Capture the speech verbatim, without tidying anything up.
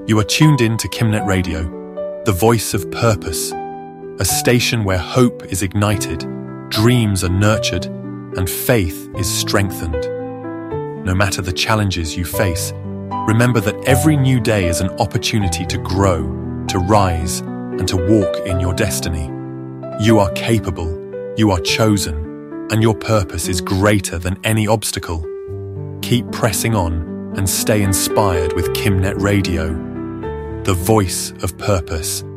You are tuned in to Kimnet Radio, the voice of purpose, a station where hope is ignited, dreams are nurtured, and faith is strengthened. No matter the challenges you face, remember that every new day is an opportunity to grow, to rise, and to walk in your destiny. You are capable, you are chosen, and your purpose is greater than any obstacle. Keep pressing on and stay inspired with Kimnet Radio, the voice of purpose.